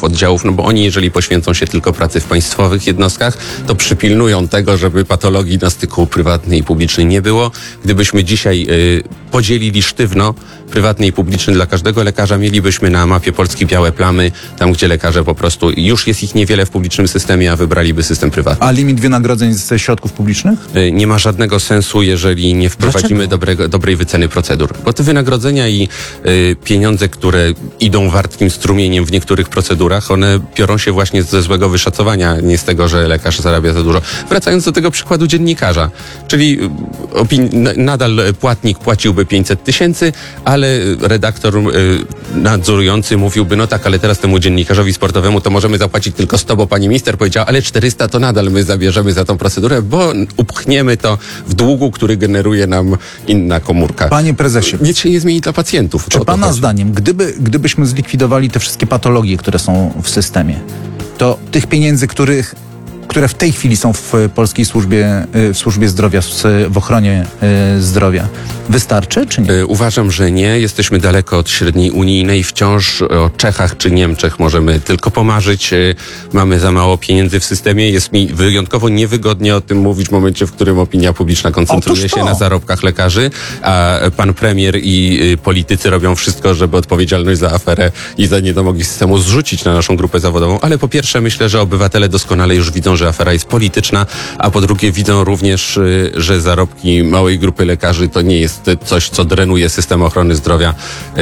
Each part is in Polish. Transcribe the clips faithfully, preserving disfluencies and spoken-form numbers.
szefów oddziałów, no bo oni, jeżeli poświęcą się tylko pracy w państwowych jednostkach, to przypilnują tego, żeby patologii na styku prywatnej i publicznej nie było. Gdybyśmy dzisiaj y, podzielili sztywno prywatny i publiczny dla każdego lekarza, mielibyśmy na mapie Polski białe plamy, tam gdzie lekarze po prostu, już jest ich niewiele w publicznym systemie, a wybraliby system prywatny. A limit wynagrodzeń ze środków publicznych? Y, nie ma żadnego sensu, jeżeli nie wprowadzimy dobrego, dobrej wyceny procedur. Bo te wynagrodzenia i y, pieniądze, które idą wartkim strumieniem w niektórych procedurach, one biorą się właśnie ze złego wyszacowania, nie z tego, że lekarz zarabia za dużo. Wracając do tego przykładu dziennikarza, czyli opin- nadal płatnik płaciłby pięćset tysięcy, ale redaktor y, nadzorujący mówiłby, no tak, ale teraz temu dziennikarzowi sportowemu to możemy zapłacić tylko sto, bo pani minister powiedziała, ale czterysta to nadal my zabierzemy za tą procedurę, bo upchniemy to w długu, który generuje nam inna komórka. Panie prezesie, nic się nie zmieni dla pacjentów. Czy pana chodzi. zdaniem, gdyby, gdybyśmy zlikwidowali te wszystkie patologie, które są w systemie, to tych pieniędzy, których które w tej chwili są w polskiej służbie, w służbie zdrowia, w ochronie zdrowia, wystarczy czy nie? Uważam, że nie. Jesteśmy daleko od średniej unijnej. Wciąż o Czechach czy Niemczech możemy tylko pomarzyć. Mamy za mało pieniędzy w systemie. Jest mi wyjątkowo niewygodnie o tym mówić w momencie, w którym opinia publiczna koncentruje się na zarobkach lekarzy, a pan premier i politycy robią wszystko, żeby odpowiedzialność za aferę i za niedomogi systemu zrzucić na naszą grupę zawodową. Ale po pierwsze myślę, że obywatele doskonale już widzą, że afera jest polityczna, a po drugie widzą również, że zarobki małej grupy lekarzy to nie jest coś, co drenuje system ochrony zdrowia,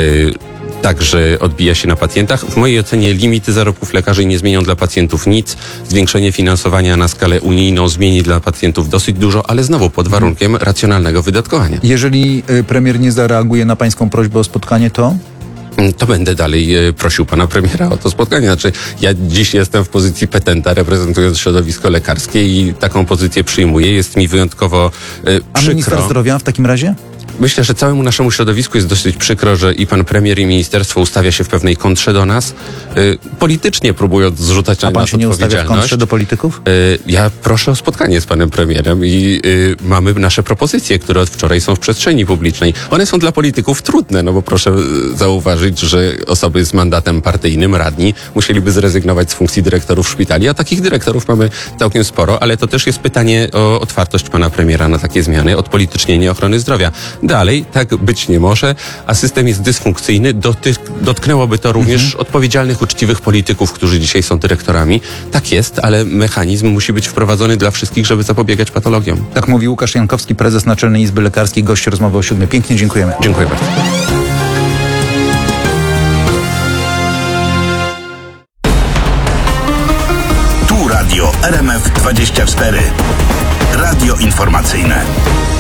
także odbija się na pacjentach. W mojej ocenie limity zarobków lekarzy nie zmienią dla pacjentów nic. Zwiększenie finansowania na skalę unijną zmieni dla pacjentów dosyć dużo, ale znowu pod warunkiem racjonalnego wydatkowania. Jeżeli premier nie zareaguje na pańską prośbę o spotkanie, to? To będę dalej e, prosił pana premiera o to spotkanie. Znaczy, ja dziś jestem w pozycji petenta, reprezentując środowisko lekarskie i taką pozycję przyjmuję. Jest mi wyjątkowo e, przykro. A minister zdrowia w takim razie? Myślę, że całemu naszemu środowisku jest dosyć przykro, że i pan premier, i ministerstwo ustawia się w pewnej kontrze do nas, y, politycznie próbując zrzucać na nas odpowiedzialność. A pan się nie ustawia w kontrze do polityków? Y, ja proszę o spotkanie z panem premierem i y, mamy nasze propozycje, które od wczoraj są w przestrzeni publicznej. One są dla polityków trudne, no bo proszę y, zauważyć, że osoby z mandatem partyjnym, radni, musieliby zrezygnować z funkcji dyrektorów szpitali, a takich dyrektorów mamy całkiem sporo, ale to też jest pytanie o otwartość pana premiera na takie zmiany, odpolitycznienie ochrony zdrowia. Dalej, tak być nie może, a system jest dysfunkcyjny. Dotyk, dotknęłoby to również mhm. odpowiedzialnych, uczciwych polityków, którzy dzisiaj są dyrektorami. Tak jest, ale mechanizm musi być wprowadzony dla wszystkich, żeby zapobiegać patologiom. Tak mówi Łukasz Jankowski, prezes Naczelnej Izby Lekarskiej, gość rozmowy o siódmej. Pięknie dziękujemy. Dziękuję bardzo. Tu Radio R M F dwadzieścia cztery. Radio informacyjne.